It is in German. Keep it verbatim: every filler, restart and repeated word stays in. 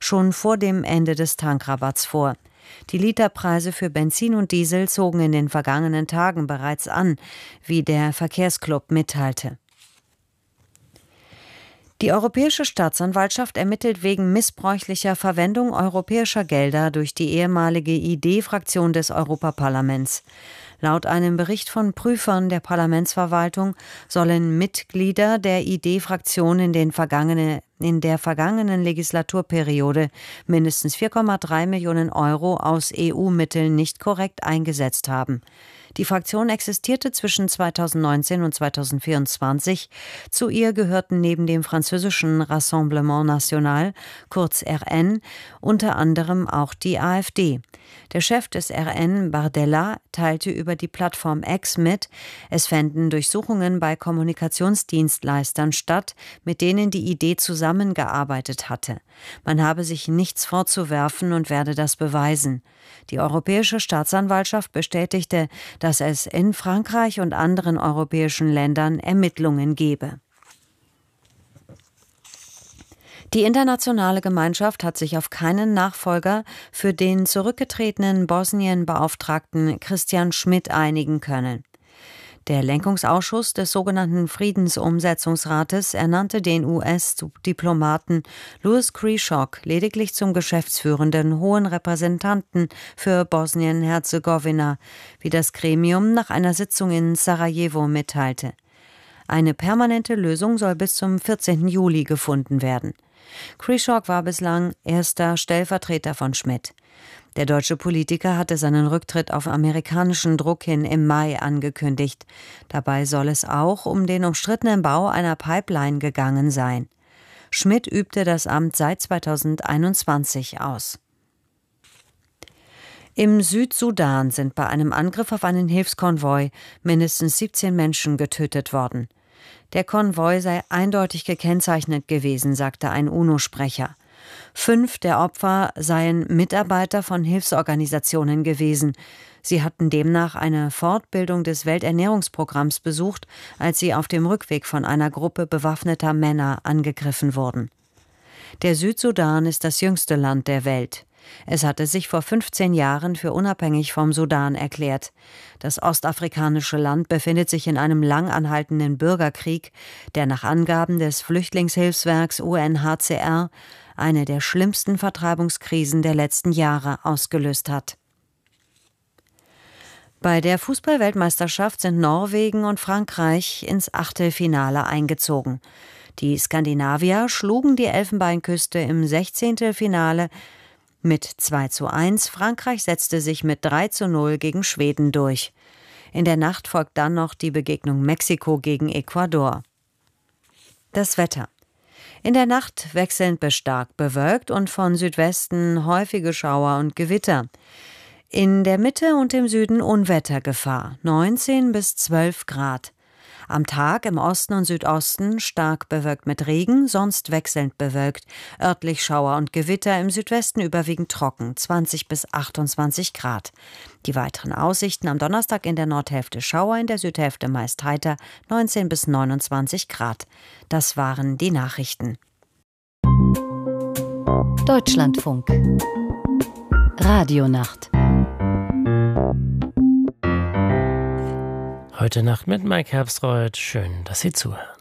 schon vor dem Ende des Tankrabatts vor. Die Literpreise für Benzin und Diesel zogen in den vergangenen Tagen bereits an, wie der Verkehrsclub mitteilte. Die Europäische Staatsanwaltschaft ermittelt wegen missbräuchlicher Verwendung europäischer Gelder durch die ehemalige I D-Fraktion des Europaparlaments. Laut einem Bericht von Prüfern der Parlamentsverwaltung sollen Mitglieder der I D-Fraktion in, den vergangene, in der vergangenen Legislaturperiode mindestens vier Komma drei Millionen Euro aus E U-Mitteln nicht korrekt eingesetzt haben. Die Fraktion existierte zwischen zweitausendneunzehn und zweitausendvierundzwanzig. Zu ihr gehörten neben dem französischen Rassemblement National, kurz R N, unter anderem auch die AfD. Der Chef des R N, Bardella, teilte über die Plattform X mit, es fänden Durchsuchungen bei Kommunikationsdienstleistern statt, mit denen die I D zusammengearbeitet hatte. Man habe sich nichts vorzuwerfen und werde das beweisen. Die Europäische Staatsanwaltschaft bestätigte, dass es in Frankreich und anderen europäischen Ländern Ermittlungen gebe. Die internationale Gemeinschaft hat sich auf keinen Nachfolger für den zurückgetretenen Bosnien-Beauftragten Christian Schmidt einigen können. Der Lenkungsausschuss des sogenannten Friedensumsetzungsrates ernannte den U S-Diplomaten Louis Krychock lediglich zum geschäftsführenden Hohen Repräsentanten für Bosnien-Herzegowina, wie das Gremium nach einer Sitzung in Sarajevo mitteilte. Eine permanente Lösung soll bis zum vierzehnten Juli gefunden werden. Krychock war bislang erster Stellvertreter von Schmidt. Der deutsche Politiker hatte seinen Rücktritt auf amerikanischen Druck hin im Mai angekündigt. Dabei soll es auch um den umstrittenen Bau einer Pipeline gegangen sein. Schmidt übte das Amt seit zweitausendeinundzwanzig aus. Im Südsudan sind bei einem Angriff auf einen Hilfskonvoi mindestens siebzehn Menschen getötet worden. Der Konvoi sei eindeutig gekennzeichnet gewesen, sagte ein UNO-Sprecher. Fünf der Opfer seien Mitarbeiter von Hilfsorganisationen gewesen. Sie hatten demnach eine Fortbildung des Welternährungsprogramms besucht, als sie auf dem Rückweg von einer Gruppe bewaffneter Männer angegriffen wurden. Der Südsudan ist das jüngste Land der Welt. Es hatte sich vor fünfzehn Jahren für unabhängig vom Sudan erklärt. Das ostafrikanische Land befindet sich in einem lang anhaltenden Bürgerkrieg, der nach Angaben des Flüchtlingshilfswerks U N H C R eine der schlimmsten Vertreibungskrisen der letzten Jahre ausgelöst hat. Bei der Fußball-Weltmeisterschaft sind Norwegen und Frankreich ins Achtelfinale eingezogen. Die Skandinavier schlugen die Elfenbeinküste im Sechzehntelfinale mit zwei zu eins. Frankreich setzte sich mit drei zu null gegen Schweden durch. In der Nacht folgt dann noch die Begegnung Mexiko gegen Ecuador. Das Wetter. In der Nacht wechselnd bis stark bewölkt und von Südwesten häufige Schauer und Gewitter. In der Mitte und im Süden Unwettergefahr, neunzehn bis zwölf Grad. Am Tag im Osten und Südosten stark bewölkt mit Regen, sonst wechselnd bewölkt. Örtlich Schauer und Gewitter, im Südwesten überwiegend trocken, zwanzig bis achtundzwanzig Grad. Die weiteren Aussichten: am Donnerstag in der Nordhälfte Schauer, in der Südhälfte meist heiter, neunzehn bis neunundzwanzig Grad. Das waren die Nachrichten. Deutschlandfunk. Radionacht. Heute Nacht mit Mike Herbstreuth. Schön, dass Sie zuhören.